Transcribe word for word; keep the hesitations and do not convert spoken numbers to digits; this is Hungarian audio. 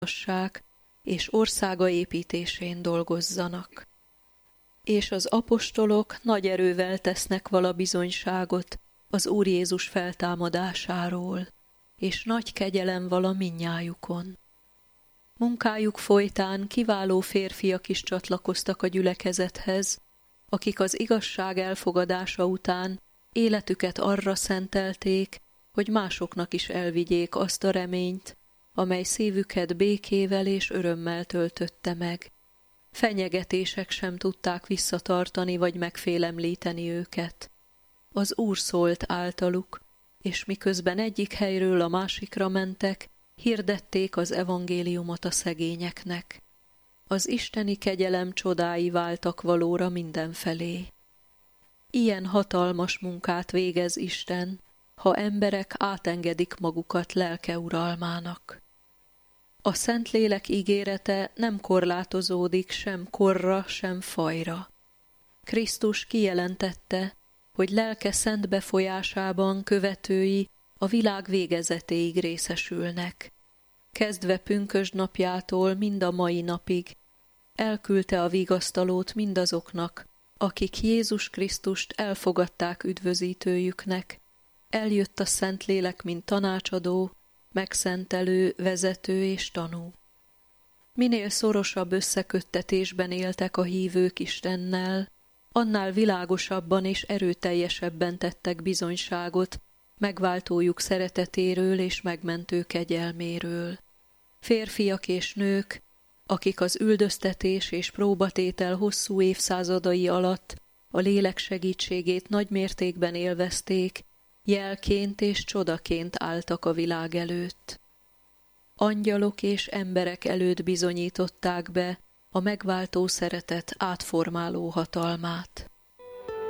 támogassák, és országa építésén dolgozzanak. És az apostolok nagy erővel tesznek vala bizonyságot az Úr Jézus feltámadásáról, és nagy kegyelem vala mindnyájukon. Munkájuk folytán kiváló férfiak is csatlakoztak a gyülekezethez, akik az igazság elfogadása után életüket arra szentelték, hogy másoknak is elvigyék azt a reményt, amely szívüket békével és örömmel töltötte meg. Fenyegetések sem tudták visszatartani vagy megfélemlíteni őket. Az Úr szólt általuk, és miközben egyik helyről a másikra mentek, hirdették az evangéliumot a szegényeknek. Az isteni kegyelem csodái váltak valóra mindenfelé. Ilyen hatalmas munkát végez Isten, ha emberek átengedik magukat lelke uralmának. A Szentlélek ígérete nem korlátozódik sem korra, sem fajra. Krisztus kijelentette, hogy lelke szent befolyásában követői a világ végezetéig részesülnek. Kezdve pünkösd napjától mind a mai napig elküldte a vigasztalót mindazoknak, akik Jézus Krisztust elfogadták üdvözítőjüknek. Eljött a Szentlélek, mint tanácsadó, megszentelő, vezető és tanú. Minél szorosabb összeköttetésben éltek a hívők Istennel, annál világosabban és erőteljesebben tettek bizonyságot megváltójuk szeretetéről és megmentő kegyelméről. Férfiak és nők, akik az üldöztetés és próbatétel hosszú évszázadai alatt a lélek segítségét nagy mértékben élvezték, jelként és csodaként álltak a világ előtt. Angyalok és emberek előtt bizonyították be a megváltó szeretet átformáló hatalmát.